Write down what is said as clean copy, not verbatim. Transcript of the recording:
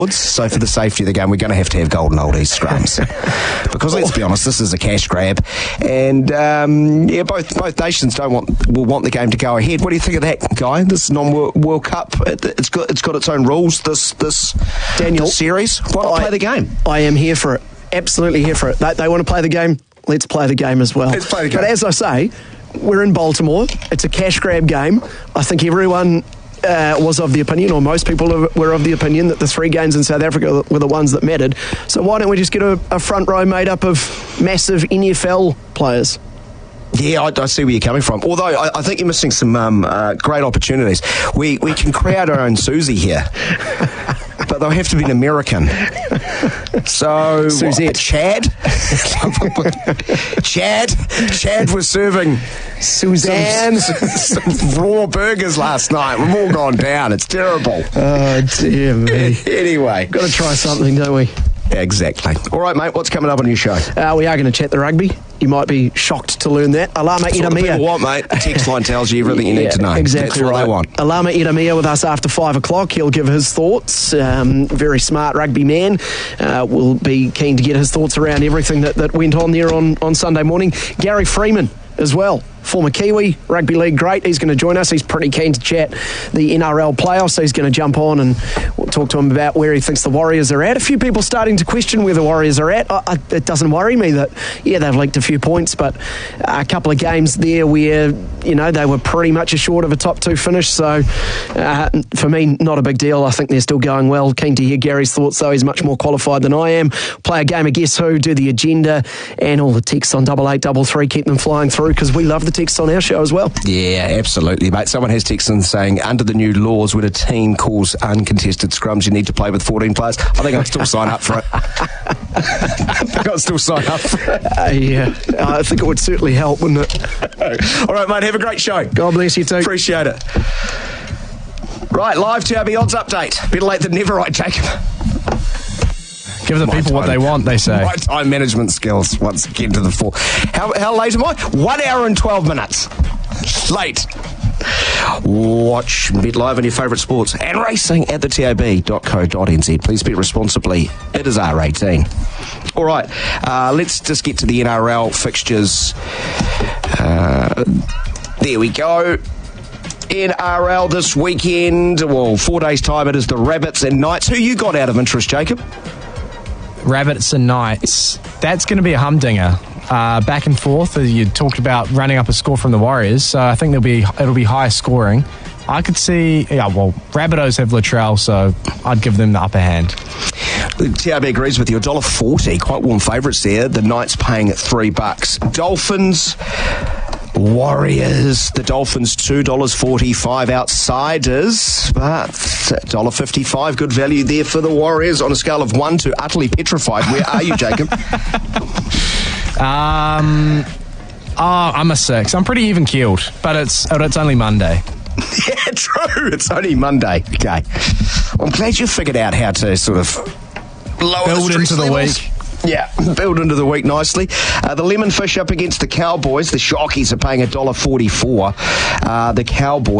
So for the safety of the game, we're going to have golden oldies scrums. Because let's be honest, this is a cash grab. And, both nations will want the game to go ahead. What do you think of that, Guy? This non-World Cup, it's got its own rules, this Daniel series. Why not play the game? I am here for it. Absolutely here for it. They want to play the game. Let's play the game as well. Let's play the game. But as I say, we're in Baltimore. It's a cash grab game. I think everyone was of the opinion, or most people were of the opinion, that the 3 games in South Africa were the ones that mattered. So why don't we just get a front row made up of massive NFL players? Yeah, I see where you're coming from. Although I think you're missing some great opportunities. We can create our own Susie here. But they'll have to be an American. So, Suzette. Chad? Chad was serving Suzanne. some raw burgers last night. We've all gone down. It's terrible. Oh, dear me. Anyway. Got to try something, don't we? Exactly. All right, mate, what's coming up on your show? We are going to chat the rugby. You might be shocked to learn that. Alama Iramia. What, mate? The text line tells you everything you need to know. Exactly. That's what right. they want. Alama Iramia with us after 5 o'clock. He'll give his thoughts. Very smart rugby man. We'll be keen to get his thoughts around everything that went on there on Sunday morning. Gary Freeman as well, former Kiwi, rugby league great. He's going to join us. He's pretty keen to chat the NRL playoffs, so he's going to jump on and we'll talk to him about where he thinks the Warriors are at. A few people starting to question where the Warriors are at. It doesn't worry me that, they've leaked a few points, but a couple of games there where, they were pretty much assured of a top 2 finish, so for me, not a big deal. I think they're still going well. Keen to hear Gary's thoughts, though. He's much more qualified than I am. Play a game of Guess Who, do the agenda, and all the texts on 8833. Keep them flying through, because we love the texts on our show as well. Yeah, absolutely, mate. Someone has texted in saying, under the new laws, when a team calls uncontested scrums, you need to play with 14 players. I think I'd still sign up for it. Yeah, I think it would certainly help, wouldn't it? All right, mate, have a great show. God bless you too. Appreciate it. Right, live TRB odds update. Better late than never, right, Jacob? Give the people what they want, they say. My time management skills, once again, to the fore. How late am I? 1 hour and 12 minutes. Late. Watch Bet Live on your favourite sports and racing at the tab.co.nz. Please bet responsibly. It is R18. All right, let's just get to the NRL fixtures. There we go. NRL this weekend. Well, 4 days' time it is the Rabbits and Knights. Who you got out of interest, Jacob? Rabbits and Knights. That's going to be a humdinger. Back and forth. You talked about running up a score from the Warriors, so I think it'll be high scoring. I could see, Rabbitohs have Latrell, so I'd give them the upper hand. TRB agrees with you. $1.40, quite warm favourites there. The Knights paying at $3. Dolphins, Warriors. The Dolphins $2.45 outsiders, but $1.55 good value there for the Warriors on a scale of 1 to utterly petrified. Where are you, Jacob? I'm a 6. I'm pretty even keeled, but it's only Monday. Yeah, true. It's only Monday. Okay. I'm glad you figured out how to sort of build into the week. Yeah, build into the week nicely. The Lemon Fish up against the Cowboys. The Sharkies are paying $1.44. The Cowboys